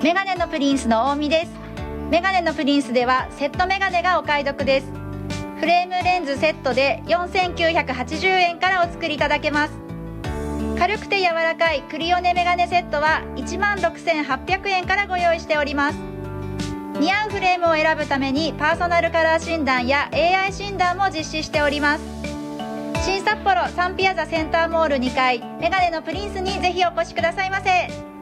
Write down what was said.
メガネのプリンスの大見です。メガネのプリンスではセットメガネがお買い得です。フレームレンズセットで4980円からお作りいただけます。軽くて柔らかいクリオネメガネセットは16,800円からご用意しております。似合うフレームを選ぶためにパーソナルカラー診断や AI 診断も実施しております。新札幌サンピアザセンターモール2階メガネのプリンスにぜひお越しくださいませ。